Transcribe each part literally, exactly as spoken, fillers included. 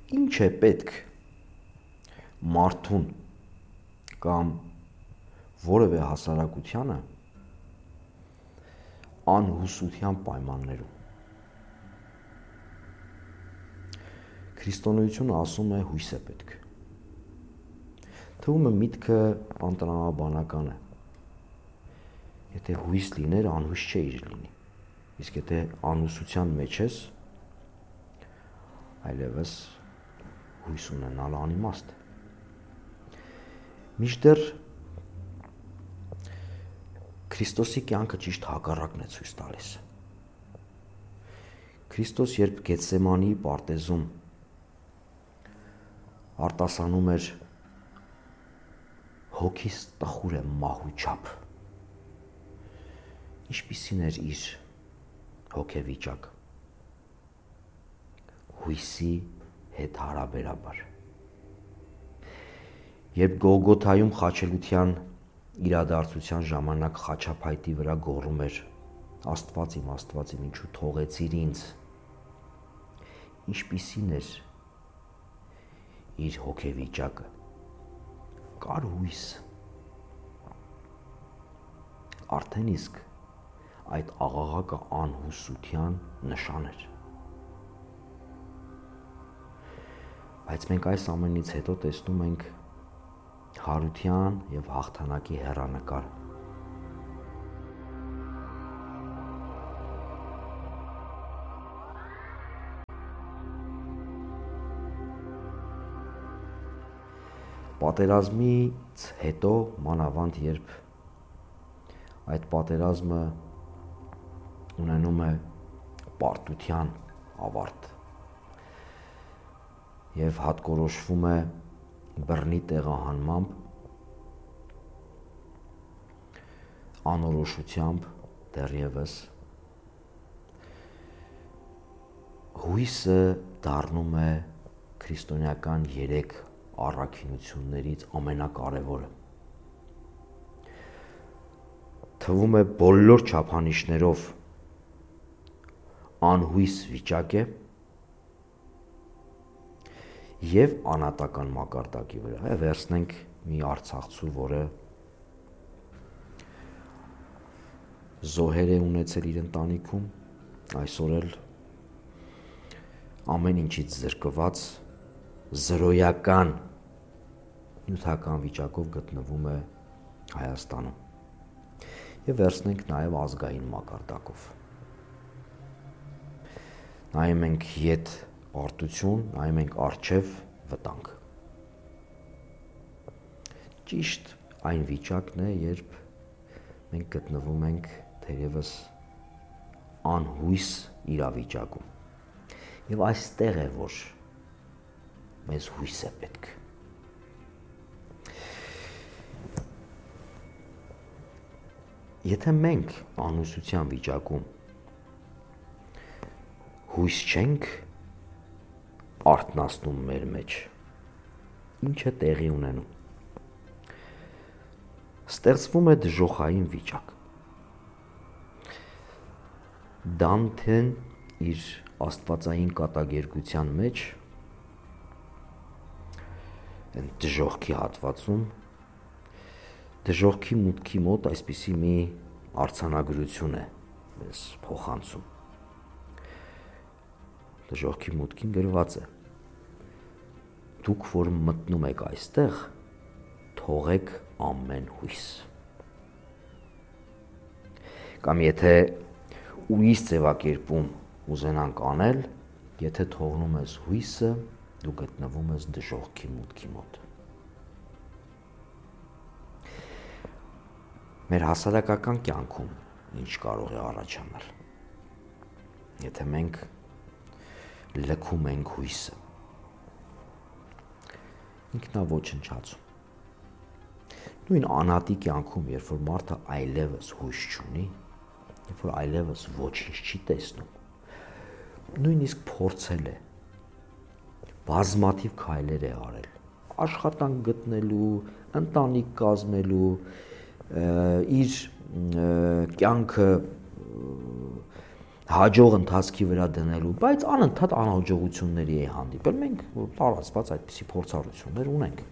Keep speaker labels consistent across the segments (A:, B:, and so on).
A: Ինչ է պետք մարդուն կամ որևէ հասարակությանը անհուսության պայմաններում։ Քրիստոնեությունը ասում է հույս է պետք։ Թվում է միտքը անտրամաբանական է։ Եթե հույս լիներ, անհույս չէ իր լինի։ Իսկ եթե անհուսության մեջ ես, այլևս հույս ունենալ անիմաստ է։ Մինչդեռ Քրիստոսի կյանքը ճիշտ հակառակն է ցույց տալիս։ Քրիստոս երբ Գեթսեմանի պարտեզում արտասանում էր հոգիս տխուր է մահու չափ, ինչպիսին էր իր հոգեվիճակը, հույսի հետ հարաբերաբար։ Երբ Գողգոթայում խաչելության իրադարձության ժամանակ խաչափայտի վրա գոռում էր Աստված իմ, Աստված իմ, ինչու թողեցիր ինձ, ինչպիսին էր իր հոգեվիճակը, կար հույս։ Արդեն իսկ այդ աղաղակը անհուսության նշան էր։ Բայց մենք այս ամենից հետո տեսնում ենք հարության և հաղթանակի հեռանկարը։ Պատերազմից հետո, մանավանդ երբ այդ պատերազմը ունենում է պարտության ավարտ և հատկորոշվում է բռնի տեղահանմամբ, անորոշությամբ դեռևս, հույսը դառնում է քրիստոնեական երեք առաքինություններից ամենակարևորը։ Թվում է բոլոր չափանիշներով անհույս վիճակ է և անհատական մակարդակի վրա։ Վերցնենք մի արցախցու, որը զոհեր է ունեցել իր ընտանիքում, այսօր էլ ամեն ինչից զրկված զրոյական նյութական վիճակով գտնվում է Հայաստանում։ Եվ վերցնենք նաև ազգային մակարդակով։ Նայում ենք ետ պարտություն, նայում ենք առջև վտանգ։ Ճիշտ այն վիճակն է, երբ մենք գտնվում ենք թերևս անհույս իրավիճակում։ Եվ այստեղ է, որ մեզ հույս է պետք։ Եթե մենք անհուսության վիճակում հույս չենք արթնացնում մեր մեջ, ինչ է տեղի ունենում։ Ստեղծվում է դժոխային վիճակ։ Դանթեն իր աստվածային կատակերգության մեջ են դժոխքի հատվածում դժոխքի մուտքի մոտ այսպիսի մի արձանագրություն է մեզ փոխանցում։ Դժոխքի մուտքին գրված է. դուք, որ մտնում եք այստեղ, թողեք ամեն հույս։ Կամ եթե ուրիշ ձևակերպում ուզենանք անել, եթե թողնում ես հույսը, դու գտնվում ես դժոխքի մուտքի մոտ։ Մեր հասարակական կյանքում ինչ կարող է առաջանալ, եթե մենք լքում ենք հույսը։ Ինքնաոչնչացում։ Նույն անհատի կյանքում, երբ որ մարդը այլևս հույս չունի, երբ որ այլևս ոչինչ չի տեսնում, նույնիսկ փորձել է, բազմաթիվ քայլեր է արել, աշխատանք գտնելու, ընտանիք կազմելու, իր կյանքը հաջող ընթացքի վրա դնելու, բայց անընդհատ անհաջողությունների է հանդիպել։ Մենք տարածված այդպիսի փորձառություններ ունենք։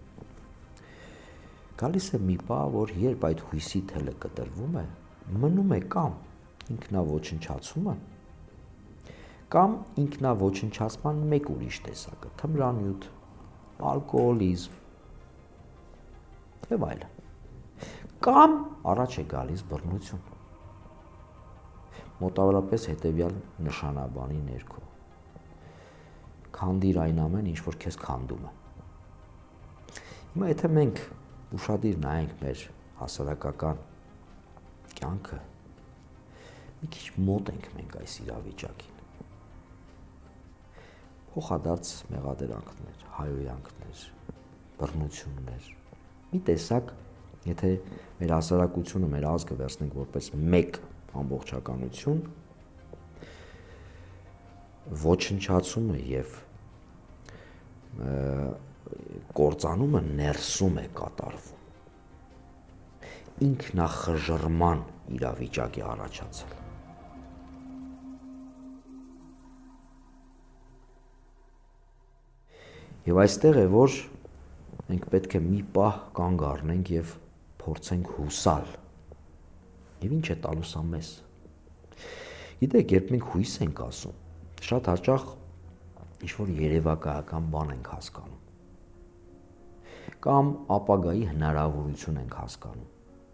A: Գալիս է մի պահ, որ երբ այդ հույսի թելը կտրվում է, մնում է կամ ինքնաոչնչացումը, կամ ինքնաոչնչացման մեկ ուրիշ տեսակը, թմրանյութ, ալկոհոլիզմ եւ այլն։ Կամ առաջ է գալիս բռնություն։ Մոտավորապես հետևյալ նշանաբանի ներքո։ Քանդիր այն ամեն, ինչ որ քեզ քանդում է։ Հիմա եթե մենք ուշադիր նայենք մեր հասարակական կյանքը, մի քիչ մոտ ենք մենք այս իրավիճակին։ Փոխադարձ մեղադրանքներ, հայհոյանքներ, բռնություններ։ Մի տեսակ, եթե մեր հասարակությունը, մեր ազգը վերցնենք որպես մեկ ամբողջականություն, ոչնչացումը եւ կործանումը ներսում է կատարվում, ինքնախժռման իրավիճակ է առաջացել։ Եվ այստեղ է, որ մենք պետք է մի պահ կանգ առնենք եւ փորձենք հուսալ։ Եվ ինչ է տալու սա մեզ։ Գիտեք, երբ մենք հույս ենք ասում, շատ հաճախ ինչ-որ երևակայական բան ենք հասկանում, կամ ապագայի հնարավորություն ենք հասկանում։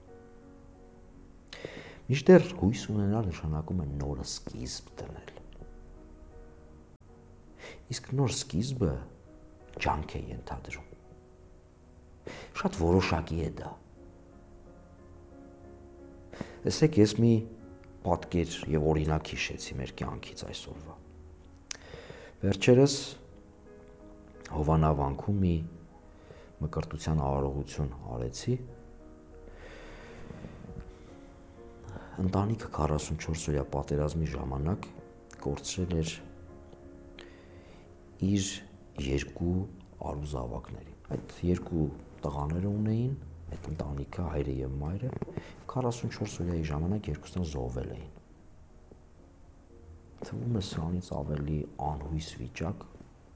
A: Մինչդեռ հույս ունենալ նշանակում է նոր սկիզբ դնել։ Իսկ նոր սկիզբը ջանք է ենթադրում։ Շատ որոշակի է դա։ Տեսեք, ես մի պատկեր եւ օրինակ հիշեցի մեր կյանքից այսօրվա։ Վերջերս Հովանավանքում մի մկրտության արարողություն արեցի։ Ընտանիքը քառասունչորս օրյա պատերազմի ժամանակ կորցրել էր իր երկու արու զավակներին։ Այդ երկու տղաները ունեին, այդ ընտանիքը, հայրը եւ մայրը, քառասունչորս օրյայի ժամանակ երկուսն զոհվել էին։ Թվում է սրանից ավելի անհույս վիճակ,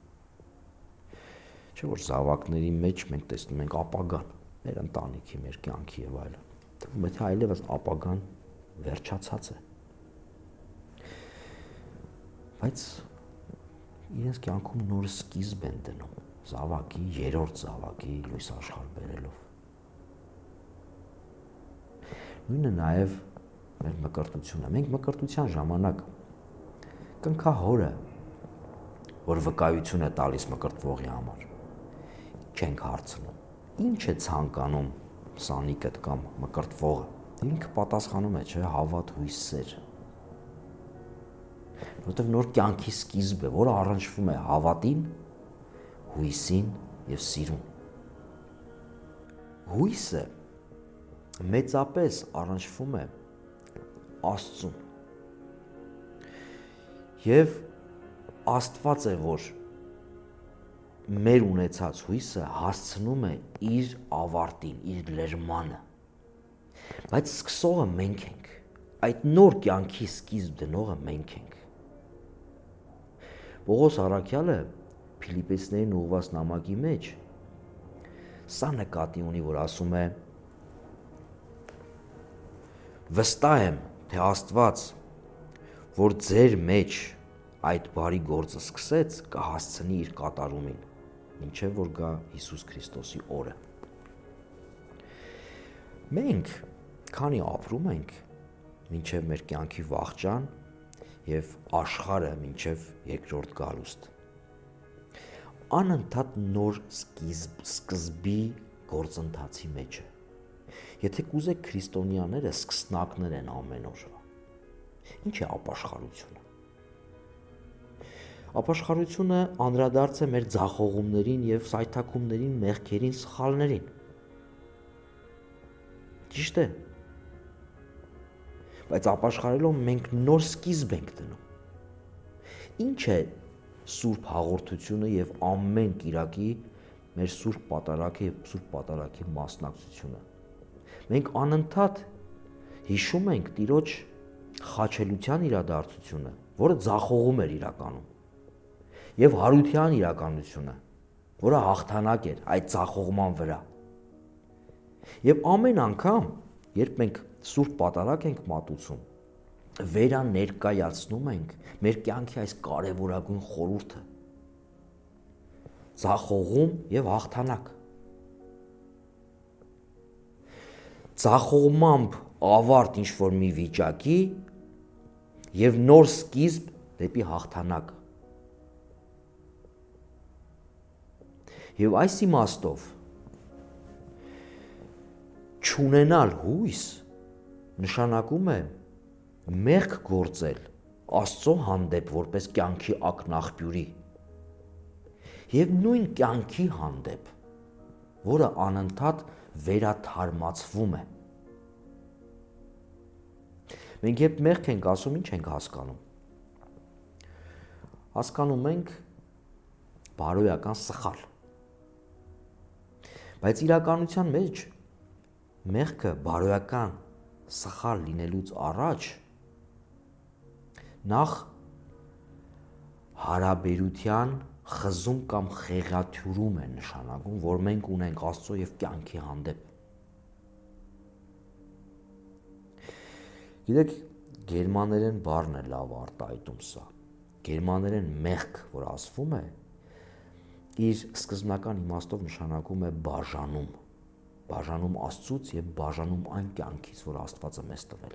A: չէ՞ որ զավակների մեջ մենք տեսնում ենք ապագան, մեր ընտանիքի, մեր կյանքի եւ այլն։ Թվում է թե այլևս ապագան վերջացած է։ Բայց իրենց կյանքում նոր սկիզբ են դնում, զավակի, երրորդ զավակի լույս աշխարհ բերելով։ Նույնը նաև մեր մկրտությունը։ Մենք մկրտության ժամանակ կնքա հորը, որ վկայություն է տալիս մկրտվողի համար, չենք հարցնում, ինչ է ցանկանում սանիկդ կամ մկրտվողը, ինքը պատասխանում է, չէ, հավատ, հույս, սեր, որովհետև նոր կյանքի սկիզբ է, որը առնչվում է հավատին, հույսին և սիրուն։ Հույսը մեծապես առնչվում է Աստծուն։ Եվ Աստված է, որ մեր ունեցած հույսը հասցնում է իր ավարտին, իր լրմանը։ Բայց սկսողը մենք ենք, այդ նոր կյանքի սկիզբ դնողը մենք ենք։ Պողոս առաքյալը Փիլիպպեցիներին ուղղված նամակի մեջ սա նկատի ունի, որ ասում է. վստահ եմ, թե Աստված, որ ձեր մեջ այդ բարի գործը սկսեց, կհասցնի իր կատարումին, մինչև որ գա Հիսուս Քրիստոսի օրը։ Մենք, քանի ապրում ենք, մինչև մեր կյանքի վախճան և աշխարհը մինչև երկրորդ գալուստ, անընդհատ նոր սկիզբ, սկզբի գործընթացի մեջ է։ Եթե կուզեք, քրիստոնյաները սկսնակներ են ամեն օրվա։ Ինչ է ապաշխարությունը։ Ապաշխարությունը անդրադարձ է մեր ձախողումներին և սայթաքումներին, մեղքերին, սխալներին։ Ճիշտ է։ Բայց ապաշխարելով մենք նոր սկիզբ ենք դնում։ Ինչ է սուրբ հաղորդությունը և ամեն կիրակի մեր սուրբ պատարագի և սուրբ պատարագի մասնակցությունը։ Մենք անընդհատ հիշում ենք Տիրոջ խաչելության իրադարձությունը, որը ձախողում էր իրականում, եւ հարության իրականությունը, որը հաղթանակ էր այդ ձախողման վրա։ Եվ ամեն անգամ, երբ մենք Սուրբ Պատարագ ենք մատուցում, վերաներկայացնում ենք մեր կյանքի այս կարևորագույն խորհուրդը՝ ձախողում եւ հաղթանակ։ Ձախողմամբ ավարտ ինչ-որ մի վիճակի եւ նոր սկիզբ դեպի հաղթանակ։ Եվ այս իմաստով չունենալ հույս նշանակում է մեղք գործել Աստծո հանդեպ որպես կյանքի ակնաղբյուրի եւ նույն կյանքի հանդեպ, որը անընդհատ վերաթարմացվում է։ Մենք երբ մեղք ենք ասում, ինչ ենք հասկանում։ Հասկանում ենք բարոյական սխալ։ Բայց իրականության մեջ մեղքը բարոյական սխալ լինելուց առաջ նախ հարաբերության խզում կամ խեղաթյուրում է նշանակում, որ մենք ունենք Աստծո եւ կյանքի հանդեպ։ Գիտեք, գերմաներեն բառն է լավ արտահայտում սա։ Գերմաներեն մեղք, որ ասվում է, իր սկզբնական իմաստով նշանակում է բաժանում, բաժանում Աստծուց եւ բաժանում այն կյանքից, որ Աստված է մեզ տվել։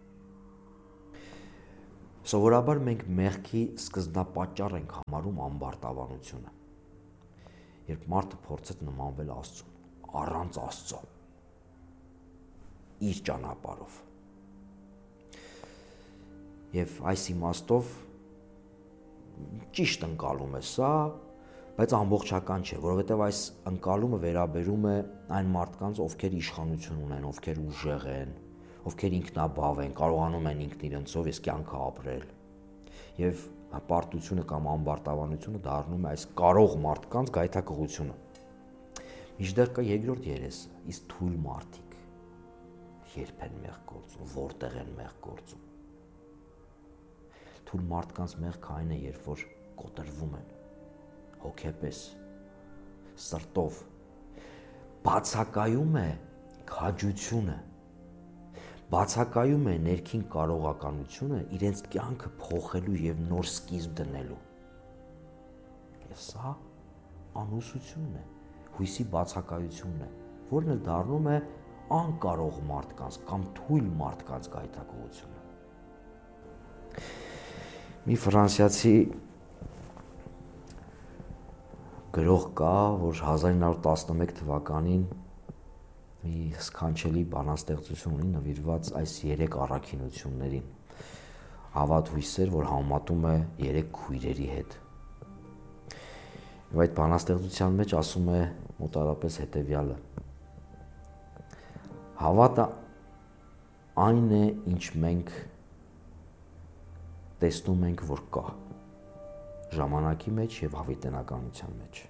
A: Սովորաբար մենք մեղքի սկզբնապատճառ ենք համարում ամբարտավանությունը։ Երբ մարդը փորձեց նմանվել Աստծուն, առանց Աստծո, իր ճանապարհով։ Եվ այս իմաստով ճիշտ ընկալում է սա, բայց ամբողջական չէ, որովհետև այս ընկալումը վերաբերում է այն մարդկանց, ովքեր իշխանություն ունեն, ովքեր ուժեղ են, ովքեր ինքնաբավ են, կարողանում են ինքն իրենցով այս կյանքը ապրել։ Եվ հպարտությունը կամ ամբարտավանությունը դառնում է այս կարող մարդկանց գայթակղությունը։ Մինչդեռ կա երկրորդ երեսը, իսկ թույլ մարդիկ երբ են մեղք գործում, որտեղ են մեղք գործում։ Թույլ մարդկանց մեղքը այն է, երբ որ կոտրվում են հոգեպես, սրտով, բացակայում է քաջությունը, բացակայում է ներքին կարողականությունը իրենց կյանքը փոխելու եւ նոր սկիզբ դնելու։ Եվ սա անհուսությունն է, հույսի բացակայությունն է, որն էլ դառնում է անկարող մարդկանց կամ թույլ մարդկանց գայթակղությունը։ Մի ֆրանսիացի գրող կա, որ հազար ինը հարյուր տասնմեկ թվականին մի սքանչելի բանաստեղծություն ունի նվիրված այս երեք առաքինություններին։ Հավատ հույսեր, որ համատում է երեք քույրերի հետ։ Եվ այդ բանաստեղծության մեջ ասում է մոտարապես հետևյալը. հավատը այն է, ինչ մենք տեսնում ենք, որ կա ժամանակի մեջ եւ հավիտենականության մեջ։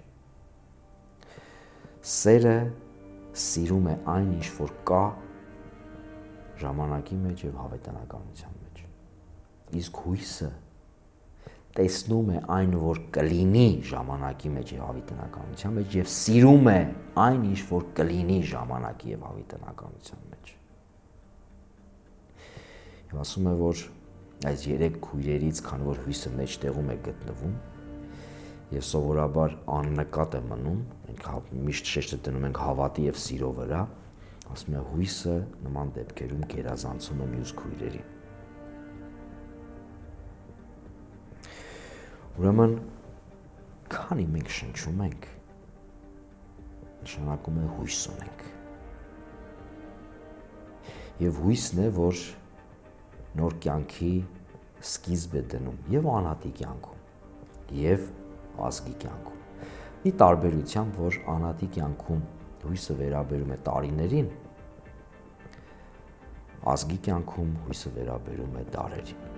A: Սերը սիրում է այն, ինչ որ կա ժամանակի մեջ եւ հավիտենականության մեջ։ Իսկ հույսը տեսնում է այն, որ կլինի ժամանակի մեջ եւ հավիտենականության մեջ եւ սիրում է այն, ինչ որ կլինի ժամանակի եւ հավիտենականության մեջ։ Եվ ասում է, որ այս երեք քույրերից, քանի որ հույսը մեջտեղում է գտնվում եւ սովորաբար աննկատ է մնում, մենք միշտ շեշտը դնում ենք հավատի եւ սիրո վրա, ասում է հույսը նման դեպքերում գերազանցում է մյուս քույրերին։ Ուրեմն, քանի մենք շնչում ենք, նշանակում է հույս ունենք։ Եվ հույսն է, որ նոր կյանքի սկիզբ է դնում եւ անհատի կյանքում, եւ ազգի կյանքում։ Մի տարբերությամբ, որ անհատի կյանքում հույսը վերաբերում է տարիներին, ազգի կյանքում հույսը վերաբերում է դարերին։